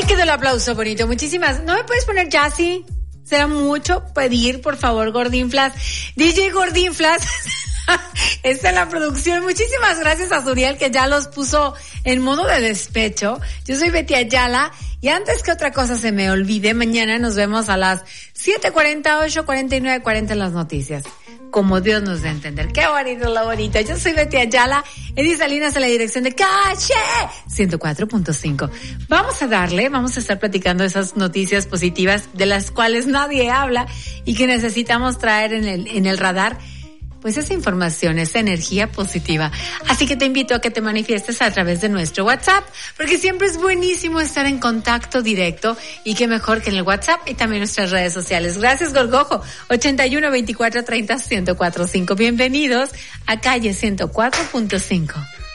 quedó el aplauso bonito. Muchísimas. ¿No me puedes poner Jassy? Será mucho pedir, por favor, Gordinflas. DJ Gordinflas. Está en la producción. Muchísimas gracias a Suriel, que ya los puso en modo de despecho. Yo soy Betty Ayala. Y antes que otra cosa se me olvide, mañana nos vemos a las 7:40, 8:40 y 9:40 en las noticias. Como Dios nos dé a entender. Qué bonito, lo bonito. Yo soy Betty Ayala, Edith Salinas en la dirección de Cache 104.5. Vamos a estar platicando esas noticias positivas de las cuales nadie habla y que necesitamos traer en el radar. Pues esa información, esa energía positiva. Así que te invito a que te manifiestes a través de nuestro WhatsApp, porque siempre es buenísimo estar en contacto directo y qué mejor que en el WhatsApp y también nuestras redes sociales. Gracias, Gorgojo. 81 24 30 1045. Bienvenidos a Calle 104.5.